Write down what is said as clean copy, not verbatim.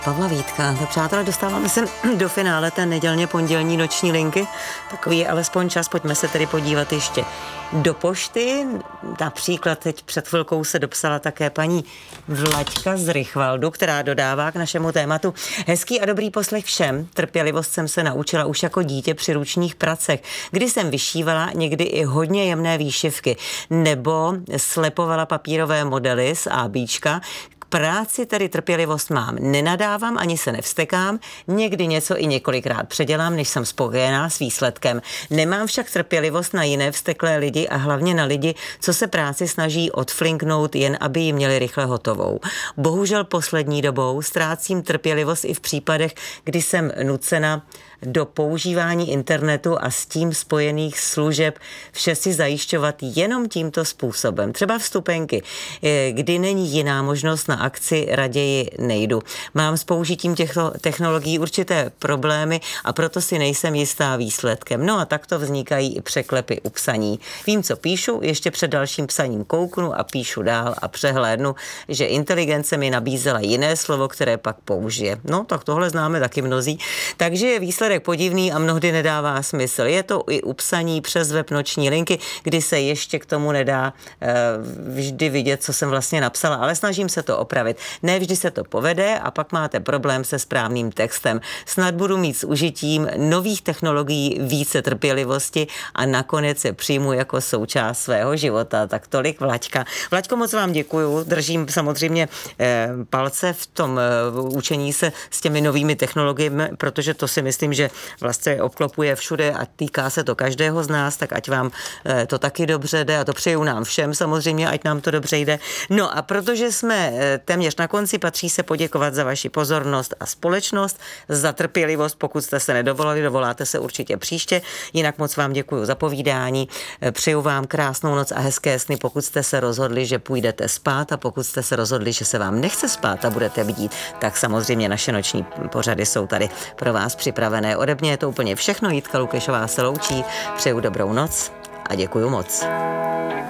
Pavla Vítka. Tak přátelé, dostáváme se do finále té nedělně pondělní noční linky. Takový je alespoň čas, pojďme se tedy podívat ještě do pošty. Například teď před chvilkou se dopsala také paní Vlaďka z Rychvaldu, která dodává k našemu tématu: hezký a dobrý poslech všem. Trpělivost jsem se naučila už jako dítě při ručních pracech, kdy jsem vyšívala někdy i hodně jemné výšivky nebo slepovala papírové modely z ABčka. Práci tedy trpělivost mám, nenadávám ani se nevstekám, někdy něco i několikrát předělám, než jsem spokojená s výsledkem. Nemám však trpělivost na jiné vzteklé lidi a hlavně na lidi, co se práci snaží odflinknout, jen aby ji měli rychle hotovou. Bohužel poslední dobou ztrácím trpělivost i v případech, kdy jsem nucena do používání internetu a s tím spojených služeb vše si zajišťovat jenom tímto způsobem. Třeba vstupenky, kdy není jiná možnost na akci, raději nejdu. Mám s použitím těchto technologií určité problémy a proto si nejsem jistá výsledkem. No a takto vznikají i překlepy u psaní. Vím, co píšu, ještě před dalším psaním kouknu a píšu dál a přehlédnu, že inteligence mi nabízela jiné slovo, které pak použije. No, tak tohle známe taky mnozí. Takže je výsledek podivný a mnohdy nedává smysl. Je to i u psaní přes web noční linky, kdy se ještě k tomu nedá vždy vidět, co jsem vlastně napsala, ale snažím se to opravit. Ne vždy se to povede a pak máte problém se správným textem. Snad budu mít s užitím nových technologií více trpělivosti a nakonec se přijmu jako součást svého života. Tak tolik Vlaďka. Vlaďko, moc vám děkuju. Držím samozřejmě palce v tom učení se s těmi novými technologiemi, protože to si myslím, že vlastně obklopuje všude a týká se to každého z nás, tak ať vám to taky dobře jde a to přeju nám všem samozřejmě, ať nám to dobře jde. No a protože jsme téměř na konci, patří se poděkovat za vaši pozornost a společnost, za trpělivost, pokud jste se nedovolali, dovoláte se určitě příště. Jinak moc vám děkuji za povídání, přeju vám krásnou noc a hezké sny, pokud jste se rozhodli, že půjdete spát, a pokud jste se rozhodli, že se vám nechce spát a budete bdít, tak samozřejmě naše noční pořady jsou tady pro vás připravené. Ode mě je to úplně všechno. Jitka Lukešová se loučí, přeju dobrou noc a děkuju moc.